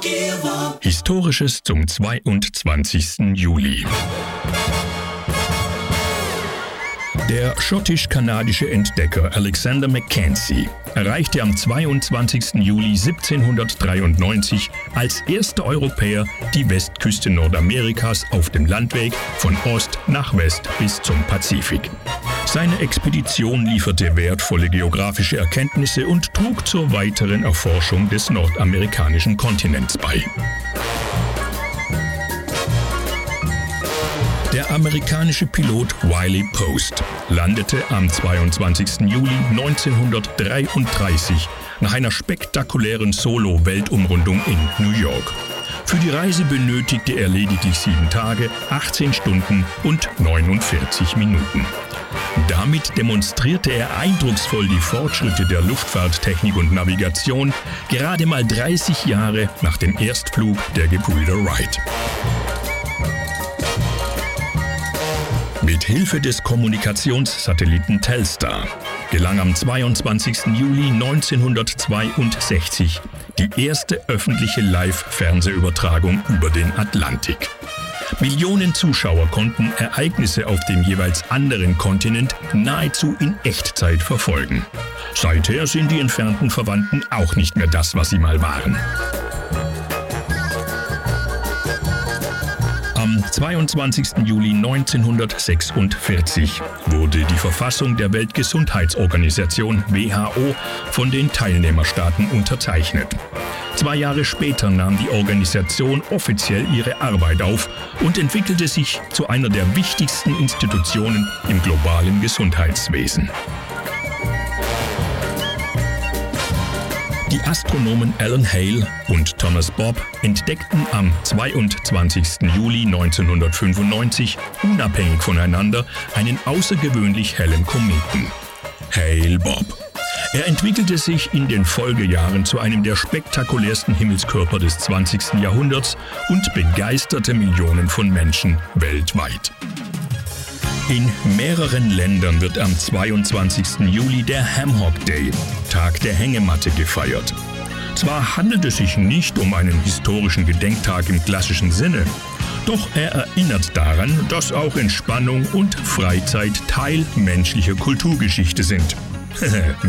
Historisches zum 22. Juli. Der schottisch-kanadische Entdecker Alexander Mackenzie erreichte am 22. Juli 1793 als erster Europäer die Westküste Nordamerikas auf dem Landweg von Ost nach West bis zum Pazifik. Seine Expedition lieferte wertvolle geografische Erkenntnisse und trug zur weiteren Erforschung des nordamerikanischen Kontinents bei. Der amerikanische Pilot Wiley Post landete am 22. Juli 1933 nach einer spektakulären Solo-Weltumrundung in New York. Für die Reise benötigte er lediglich 7 Tage, 18 Stunden und 49 Minuten. Damit demonstrierte er eindrucksvoll die Fortschritte der Luftfahrttechnik und Navigation, gerade mal 30 Jahre nach dem Erstflug der Gebrüder Wright. Mit Hilfe des Kommunikationssatelliten Telstar gelang am 22. Juli 1962 die erste öffentliche Live-Fernsehübertragung über den Atlantik. Millionen Zuschauer konnten Ereignisse auf dem jeweils anderen Kontinent nahezu in Echtzeit verfolgen. Seither sind die entfernten Verwandten auch nicht mehr das, was sie mal waren. Am 22. Juli 1946 wurde die Verfassung der Weltgesundheitsorganisation WHO von den Teilnehmerstaaten unterzeichnet. 2 Jahre später nahm die Organisation offiziell ihre Arbeit auf und entwickelte sich zu einer der wichtigsten Institutionen im globalen Gesundheitswesen. Die Astronomen Alan Hale und Thomas Bob entdeckten am 22. Juli 1995 unabhängig voneinander einen außergewöhnlich hellen Kometen. Hale-Bopp. Er entwickelte sich in den Folgejahren zu einem der spektakulärsten Himmelskörper des 20. Jahrhunderts und begeisterte Millionen von Menschen weltweit. In mehreren Ländern wird am 22. Juli der Hammock Day, Tag der Hängematte, gefeiert. Zwar handelt es sich nicht um einen historischen Gedenktag im klassischen Sinne, doch er erinnert daran, dass auch Entspannung und Freizeit Teil menschlicher Kulturgeschichte sind.